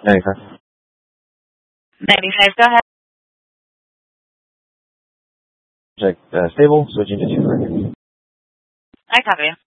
95. 95, go ahead. Check stable, switching to 2 right. I copy.